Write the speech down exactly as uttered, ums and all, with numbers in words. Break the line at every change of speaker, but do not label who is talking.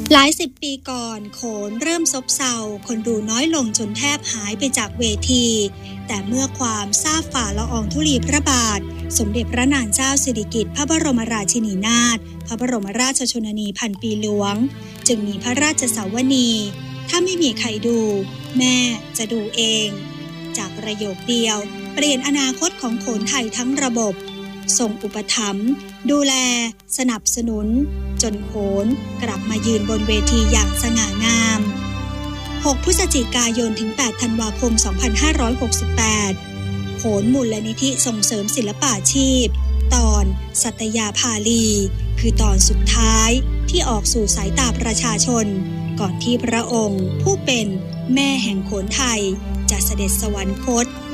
หลายสิบปีก่อนโขนเริ่มซบเซาคนดูน้อยลงจนแทบหายไปจากเวทีแต่เมื่อความทราบฝ่าละอองธุลีพระบาทสมเด็จพระนางเจ้าสิริกิติ์พระบรมราชินีนาถพระบรมราชชนนีพันปีหลวงจึงมีพระราชสาวนีถ้าไม่มีใครดูแม่จะดูเองจากประโยคเดียวเปลี่ยนอนาคตของโขนไทยทั้งระบบทรงอุปถัมภ์ดูแลสนับสนุนจนโขนกลับมายืนบนเวทีอย่างสง่างามหกพฤศจิกายนถึงแปดธันวาคมสองพันห้าร้อยหกสิบแปดโขนมูลนิธิส่งเสริมศิลปาชีพตอนสัตยาภาลีคือตอนสุดท้ายที่ออกสู่สายตาประชาชนก่อนที่พระองค์ผู้เป็นแม่แห่งโขนไทยจะเสด็จสวรรคต